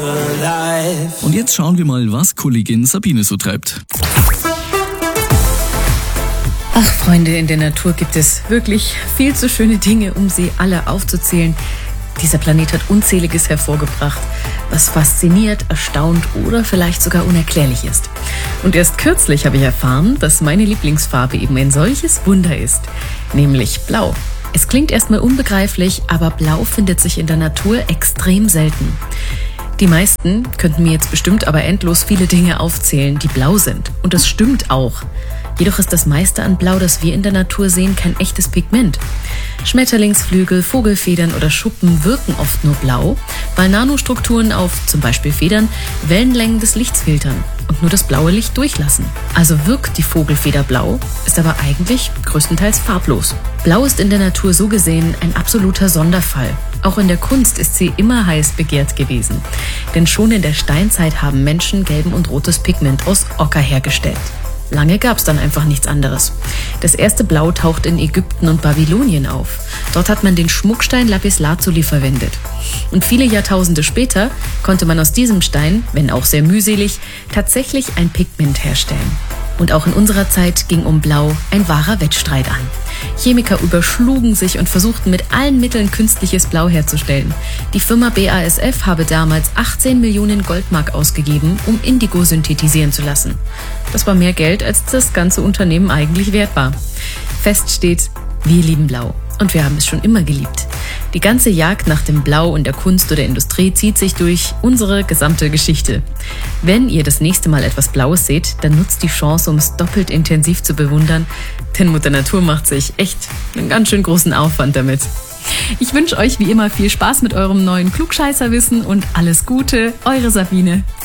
Und jetzt schauen wir mal, was Kollegin Sabine so treibt. Ach Freunde, in der Natur gibt es wirklich viel zu schöne Dinge, um sie alle aufzuzählen. Dieser Planet hat Unzähliges hervorgebracht, was fasziniert, erstaunt oder vielleicht sogar unerklärlich ist. Und erst kürzlich habe ich erfahren, dass meine Lieblingsfarbe eben ein solches Wunder ist, nämlich Blau. Es klingt erstmal unbegreiflich, aber Blau findet sich in der Natur extrem selten. Die meisten könnten mir jetzt bestimmt aber endlos viele Dinge aufzählen, die blau sind. Und das stimmt auch. Jedoch ist das meiste an Blau, das wir in der Natur sehen, kein echtes Pigment. Schmetterlingsflügel, Vogelfedern oder Schuppen wirken oft nur blau, weil Nanostrukturen auf zum Beispiel Federn Wellenlängen des Lichts filtern und nur das blaue Licht durchlassen. Also wirkt die Vogelfeder blau, ist aber eigentlich größtenteils farblos. Blau ist in der Natur so gesehen ein absoluter Sonderfall. Auch in der Kunst ist sie immer heiß begehrt gewesen. Denn schon in der Steinzeit haben Menschen gelben und rotes Pigment aus Ocker hergestellt. Lange gab es dann einfach nichts anderes. Das erste Blau taucht in Ägypten und Babylonien auf. Dort hat man den Schmuckstein Lapislazuli verwendet. Und viele Jahrtausende später konnte man aus diesem Stein, wenn auch sehr mühselig, tatsächlich ein Pigment herstellen. Und auch in unserer Zeit ging um Blau ein wahrer Wettstreit an. Chemiker überschlugen sich und versuchten mit allen Mitteln künstliches Blau herzustellen. Die Firma BASF habe damals 18 Millionen Goldmark ausgegeben, um Indigo synthetisieren zu lassen. Das war mehr Geld, als das ganze Unternehmen eigentlich wert war. Fest steht, wir lieben Blau. Und wir haben es schon immer geliebt. Die ganze Jagd nach dem Blau in der Kunst oder Industrie zieht sich durch unsere gesamte Geschichte. Wenn ihr das nächste Mal etwas Blaues seht, dann nutzt die Chance, um es doppelt intensiv zu bewundern, denn Mutter Natur macht sich echt einen ganz schön großen Aufwand damit. Ich wünsche euch wie immer viel Spaß mit eurem neuen Klugscheißerwissen und alles Gute, eure Sabine.